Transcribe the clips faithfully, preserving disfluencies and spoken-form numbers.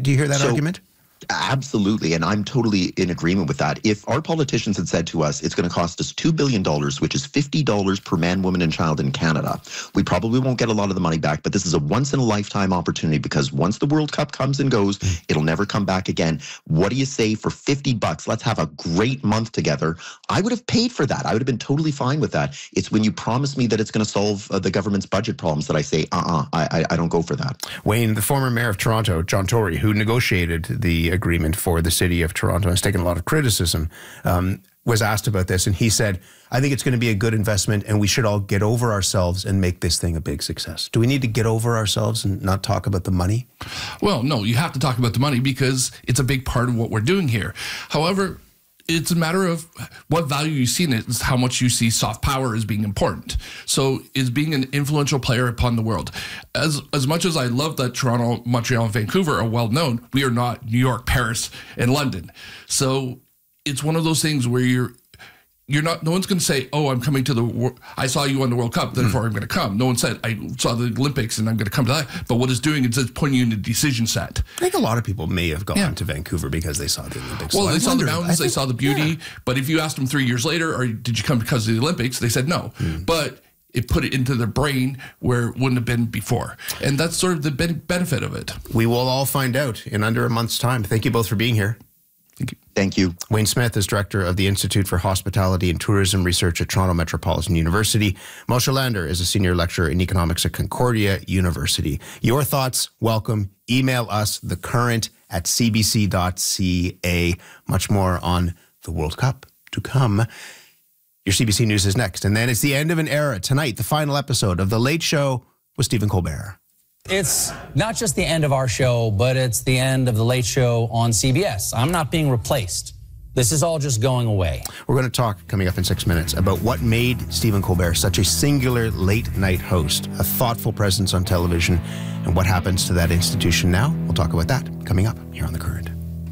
do you hear that so, argument? Absolutely, and I'm totally in agreement with that. If our politicians had said to us, it's going to cost us two billion dollars, which is fifty dollars per man, woman, and child in Canada, we probably won't get a lot of the money back, but this is a once-in-a-lifetime opportunity because once the World Cup comes and goes, it'll never come back again. What do you say for fifty bucks? Let's have a great month together. I would have paid for that. I would have been totally fine with that. It's when you promise me that it's going to solve uh, the government's budget problems that I say, uh-uh, I, I, I don't go for that. Wayne, the former mayor of Toronto, John Tory, who negotiated the agreement for the city of Toronto, has taken a lot of criticism, um, was asked about this, and he said, I think it's going to be a good investment, and we should all get over ourselves and make this thing a big success. Do we need to get over ourselves and not talk about the money? Well, no, you have to talk about the money because it's a big part of what we're doing here. However, it's a matter of what value you see in it is how much you see soft power as being important. So is being an influential player upon the world. As as much as I love that Toronto, Montreal, and Vancouver are well known, we are not New York, Paris, and London. So it's one of those things where you're You're not. No one's going to say, "Oh, I'm coming to the. I saw you on the World Cup, therefore mm. I'm going to come." No one said, "I saw the Olympics and I'm going to come to that." But what it's doing is it's putting you in a decision set. I think a lot of people may have gone yeah. to Vancouver because they saw the Olympics. Well, so they I saw wondered, the mountains, think, they saw the beauty. Yeah. But if you asked them three years later, or did you come because of the Olympics? They said no. Mm. But it put it into their brain where it wouldn't have been before, and that's sort of the benefit of it. We will all find out in under a month's time. Thank you both for being here. Thank you. Thank you. Wayne Smith is Director of the Institute for Hospitality and Tourism Research at Toronto Metropolitan University. Moshe Lander is a Senior Lecturer in Economics at Concordia University. Your thoughts, welcome. Email us, thecurrent at c b c dot c a. Much more on the World Cup to come. Your C B C News is next. And then it's the end of an era. Tonight, the final episode of The Late Show with Stephen Colbert. It's not just the end of our show, but it's the end of The Late Show on C B S. I'm not being replaced. This is all just going away. We're going to talk, coming up in six minutes, about what made Stephen Colbert such a singular late-night host, a thoughtful presence on television, and what happens to that institution now. We'll talk about that coming up here on The Current.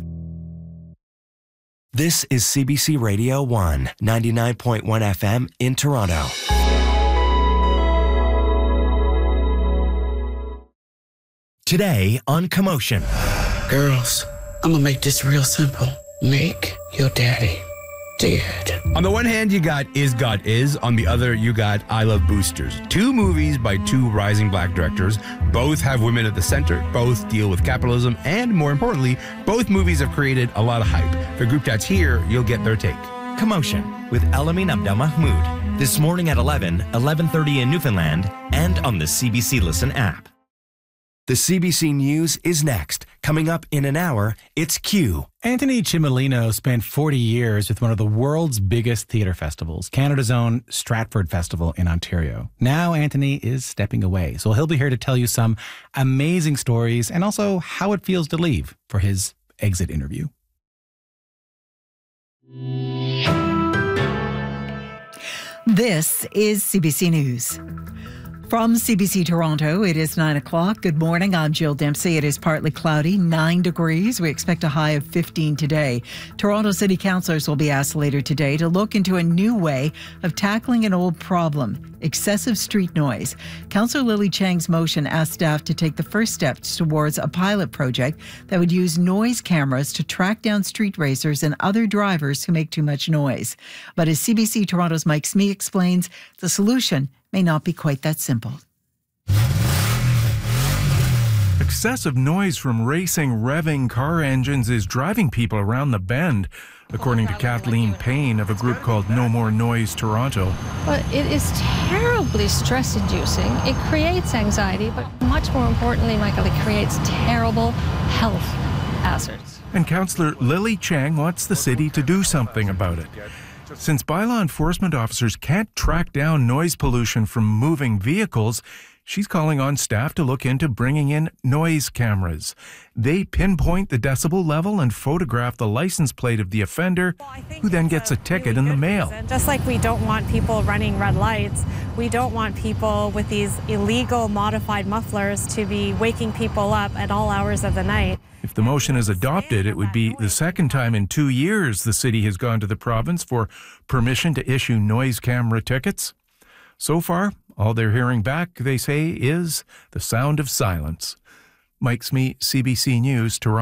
This is C B C Radio one, ninety-nine point one F M in Toronto. Today on Commotion. Girls, I'm gonna make this real simple. Make your daddy dead. On the one hand, you got Is God Is. On the other, you got I Love Boosters. Two movies by two rising black directors. Both have women at the center. Both deal with capitalism. And more importantly, both movies have created a lot of hype. For group chats here, you'll get their take. Commotion with Elamin Abdelmahmoud. This morning at eleven, eleven thirty in Newfoundland, and on the C B C Listen app. The C B C News is next. Coming up in an hour, it's Q. Anthony Cimolino spent forty years with one of the world's biggest theatre festivals, Canada's own Stratford Festival in Ontario. Now Anthony is stepping away, so he'll be here to tell you some amazing stories and also how it feels to leave for his exit interview. This is C B C News. From C B C Toronto, it is nine o'clock. Good morning. I'm Jill Dempsey. It is partly cloudy, nine degrees. We expect a high of fifteen today. Toronto City Councillors will be asked later today to look into a new way of tackling an old problem, excessive street noise. Councillor Lily Chang's motion asked staff to take the first steps towards a pilot project that would use noise cameras to track down street racers and other drivers who make too much noise. But as C B C Toronto's Mike Smee explains, the solution may not be quite that simple. Excessive noise from racing, revving car engines is driving people around the bend, according to Kathleen Payne of a group called No More Noise Toronto. But it is terribly stress-inducing. It creates anxiety, but much more importantly, Michael, it creates terrible health hazards. And Councillor Lily Chang wants the city to do something about it. Since bylaw enforcement officers can't track down noise pollution from moving vehicles, she's calling on staff to look into bringing in noise cameras. They pinpoint the decibel level and photograph the license plate of the offender, who then gets a ticket in the mail. Just like we don't want people running red lights, we don't want people with these illegal modified mufflers to be waking people up at all hours of the night. If the motion is adopted, it would be the second time in two years the city has gone to the province for permission to issue noise camera tickets. So far, all they're hearing back, they say, is the sound of silence. Mike Smee, C B C News, Toronto.